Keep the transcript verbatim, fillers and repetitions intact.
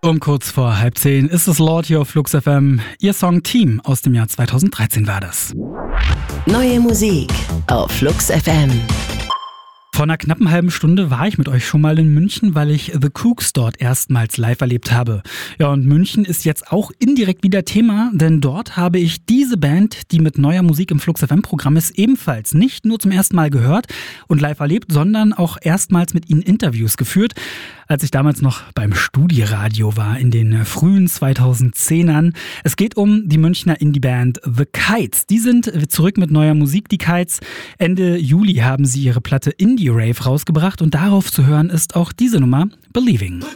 Um kurz vor halb zehn ist es Lord hier auf Flux F M. Ihr Song Team aus dem Jahr zweitausenddreizehn war das. Neue Musik auf Flux F M. Vor einer knappen halben Stunde war ich mit euch schon mal in München, weil ich The Kooks dort erstmals live erlebt habe. Ja, und München ist jetzt auch indirekt wieder Thema, denn dort habe ich diese Band, die mit neuer Musik im Flux F M-Programm ist, ebenfalls nicht nur zum ersten Mal gehört und live erlebt, sondern auch erstmals mit ihnen Interviews geführt. Als ich damals noch beim Studi-Radio war in den frühen zweitausendzehnern. Es geht um die Münchner Indie-Band The Kites. Die sind zurück mit neuer Musik, die Kites. Ende Juli haben sie ihre Platte Indie Rave rausgebracht und darauf zu hören ist auch diese Nummer Believing.